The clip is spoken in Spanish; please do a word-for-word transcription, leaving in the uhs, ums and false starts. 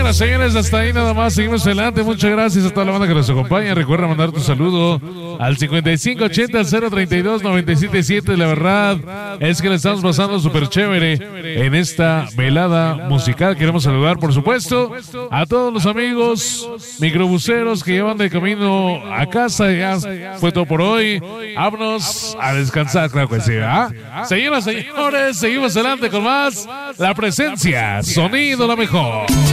señoras, señores, hasta ahí nada más. Seguimos adelante. Muchas gracias a toda la banda que nos acompaña. Recuerda mandar tu saludo al cincuenta y cinco ochenta cero treinta y dos noventa y siete siete. La verdad es que le estamos pasando súper chévere en esta velada musical. Queremos saludar, por supuesto, a todos los amigos microbuseros que llevan de camino a casa. Ya fue todo por hoy. Vámonos a descansar, claro que sí, ¿verdad? Señoras, señores, seguimos adelante con más. La presencia, sonido la mejor.